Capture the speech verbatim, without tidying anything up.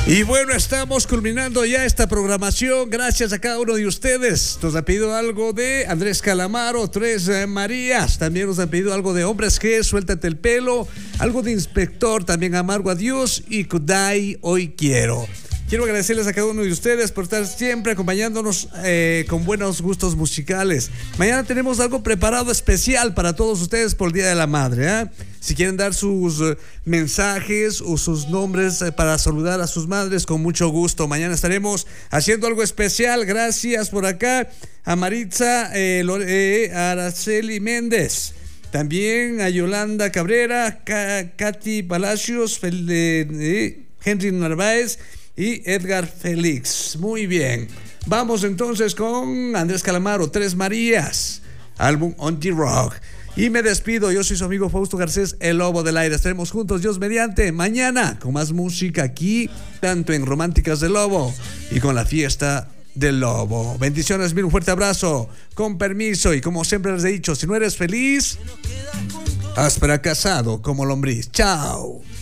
Y bueno, estamos culminando ya esta programación. Gracias a cada uno de ustedes. Nos ha pedido algo de Andrés Calamaro, Tres eh, Marías. También nos han pedido algo de Hombres G, Suéltate el Pelo. Algo de Inspector, también Amargo Adiós. Y Kudai, Hoy Quiero. Quiero agradecerles a cada uno de ustedes por estar siempre acompañándonos eh, con buenos gustos musicales. Mañana tenemos algo preparado especial para todos ustedes por el Día de la Madre, ¿eh? Si quieren dar sus uh, mensajes o sus nombres eh, para saludar a sus madres, con mucho gusto. Mañana estaremos haciendo algo especial. Gracias por acá a Maritza eh, Lore, eh, Araceli Méndez. También a Yolanda Cabrera, Ka Katy Palacios, Fel eh, Henry Narváez y Edgar Félix. Muy bien. Vamos entonces con Andrés Calamaro, Tres Marías, álbum On The Rock. Y me despido, yo soy su amigo Fausto Garcés, el Lobo del Aire. Estaremos juntos, Dios mediante, mañana con más música aquí, tanto en Románticas del Lobo y con la fiesta del Lobo. Bendiciones mil, un fuerte abrazo, con permiso. Y como siempre les he dicho, si no eres feliz, haz fracasado como lombriz. Chao.